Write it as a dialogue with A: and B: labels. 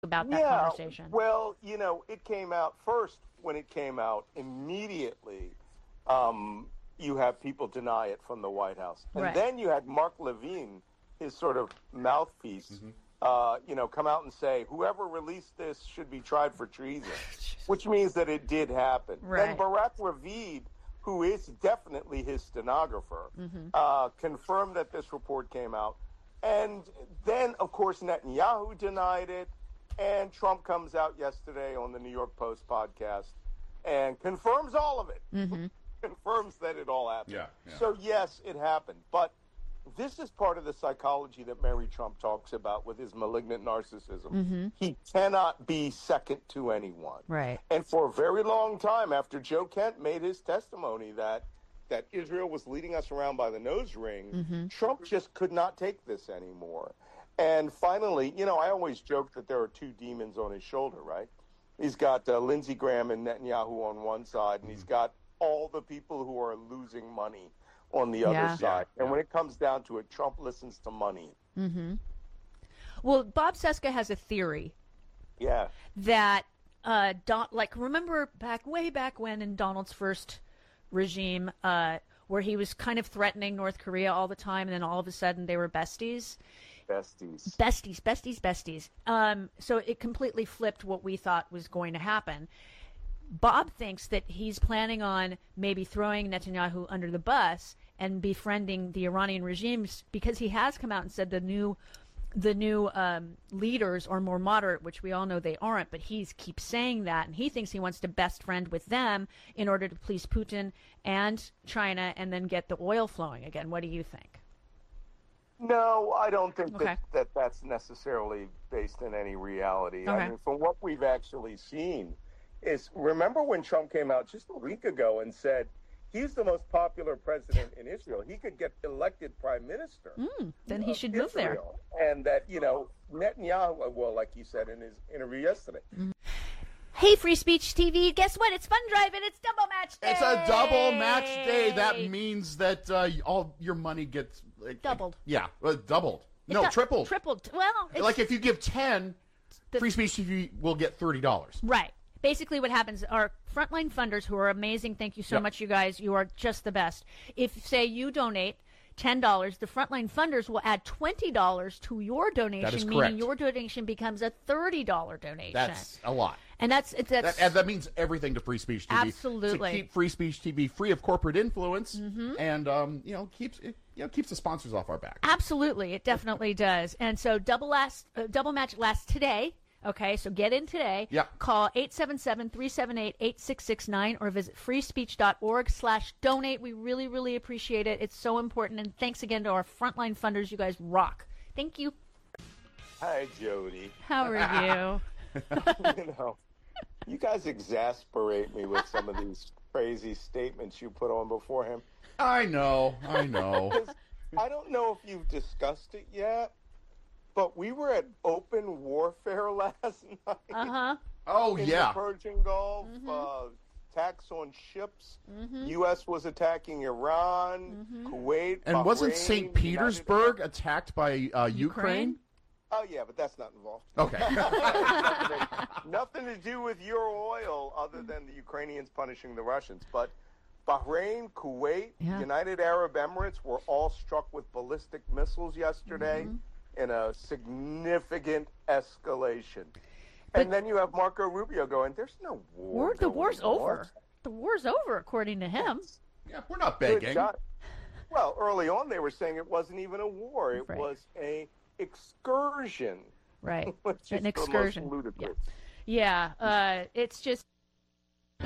A: about that conversation.
B: Well, it came out first. When it came out, immediately you have people deny it from the White House. And then you had Mark Levine, his sort of mouthpiece, come out and say, whoever released this should be tried for treason, which means that it did happen. Then Barack Ravid, who is definitely his stenographer, confirmed that this report came out. And then, of course, Netanyahu denied it. And Trump comes out yesterday on the New York Post podcast and confirms all of it. Confirms that it all happened. Yeah. So, yes, it happened. But this is part of the psychology that Mary Trump talks about with his malignant narcissism. He cannot be second to anyone.
A: Right.
B: And for a very long time, after Joe Kent made his testimony that Israel was leading us around by the nose ring, Trump just could not take this anymore. And finally, I always joke that there are two demons on his shoulder, right? He's got Lindsey Graham and Netanyahu on one side, and he's got all the people who are losing money on the other side. And when it comes down to it, Trump listens to money.
A: Well, Bob Cesca has a theory.
B: Yeah.
A: That, remember way back when in Donald's first regime, where he was kind of threatening North Korea all the time, and then all of a sudden they were besties. Besties. So it completely flipped what we thought was going to happen. Bob thinks that he's planning on maybe throwing Netanyahu under the bus and befriending the Iranian regimes, because he has come out and said the new leaders are more moderate, which we all know they aren't, but he keeps saying that, and he thinks he wants to best friend with them in order to please Putin and China and then get the oil flowing again. What do you think?
B: No, I don't think that's necessarily based in any reality.
A: Okay.
B: I mean, from what we've actually seen is, remember when Trump came out just a week ago and said he's the most popular president in Israel. He could get elected prime minister.
A: Then he should move there.
B: And that, Netanyahu, well, like he said in his interview yesterday.
A: Hey, Free Speech TV, guess what? It's Fun Drive and it's Double Match Day.
C: It's a double match day. That means that all your money gets...
A: doubled.
C: Yeah, doubled. No, tripled.
A: Tripled. Well,
C: like if you give 10, Free Speech TV will get $30.
A: Right. Basically what happens, our frontline funders, who are amazing, thank you so much, you guys. You are just the best. If, say, you donate $10, the frontline funders will add $20 to your donation,
C: that is
A: meaning
C: correct.
A: your donation becomes a $30 donation.
C: That's a lot.
A: And
C: that means everything to Free Speech TV.
A: Absolutely.
C: To keep Free Speech TV free of corporate influence, and keeps the sponsors off our back.
A: Absolutely, it definitely does. And so double match lasts today. Okay, so get in today.
C: Yep.
A: Call 877-378-8669 or visit freespeech.org/donate. We really, really appreciate it. It's so important. And thanks again to our frontline funders. You guys rock. Thank you.
B: Hi, Jody.
A: How are you?
B: You guys exasperate me with some of these crazy statements you put on before him.
C: I know.
B: I don't know if you've discussed it yet, but we were at open warfare last night.
C: Oh,
B: in the Persian Gulf, attacks on ships. U.S. was attacking Iran, Kuwait,
C: and
B: Bahrain,
C: wasn't St. Petersburg attacked by Ukraine?
B: Oh, yeah, but that's not involved.
C: Okay.
B: Nothing to do with your oil other than the Ukrainians punishing the Russians. But Bahrain, Kuwait, United Arab Emirates were all struck with ballistic missiles yesterday in a significant escalation. And then you have Marco Rubio going, there's no war.
A: The war's over. The war's over, according to him.
C: Yeah, we're not begging.
B: Well, early on they were saying it wasn't even a war. It was a excursion.
A: Right.
B: Which
A: An
B: is
A: excursion.
B: The most ludicrous.
A: Yeah. It's just...